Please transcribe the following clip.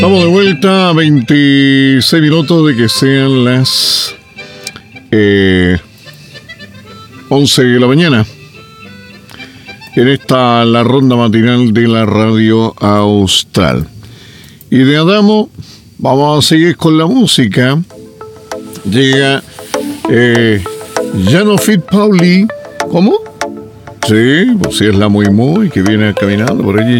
Estamos de vuelta a 26 minutos de que sean las 11 de la mañana. En esta la ronda matinal de la Radio Austral. Y de Adamo vamos a seguir con la música. Llega Llano Fit Pauli. ¿Cómo? Sí, pues sí, es la muy que viene caminando por allí.